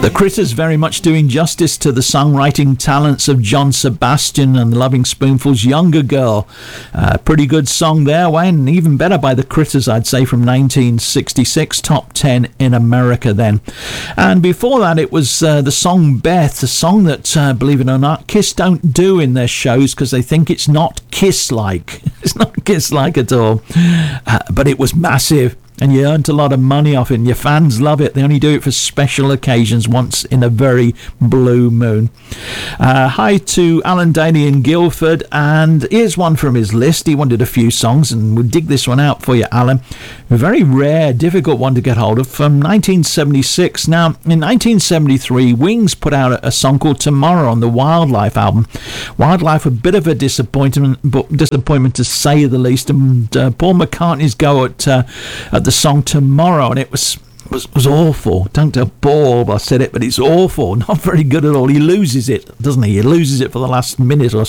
The Critters very much doing justice to the songwriting talents of John Sebastian and Loving Spoonful's Younger Girl. Pretty good song there, Wayne. Even better by the Critters, I'd say, from 1966, top 10 in America then. And before that, it was the song Beth, a song that, believe it or not, Kiss don't do in their shows because they think it's not Kiss-like. It's not Kiss-like at all. But it was massive. And you earned a lot of money off it, and your fans love it. They only do it for special occasions, once in a very blue moon. Hi to Alan Daly in Guildford, and here's one from his list. He wanted a few songs, and we'll dig this one out for you, Alan. A very rare, difficult one to get hold of, from 1976. Now, in 1973, Wings put out a song called Tomorrow on the Wildlife album. Wildlife, a bit of a disappointment to say the least, and Paul McCartney's go at the song Tomorrow, and it was awful. Don't tell Paul I said it, but it's awful. Not very good at all. He loses it, doesn't he? He loses it for the last minute or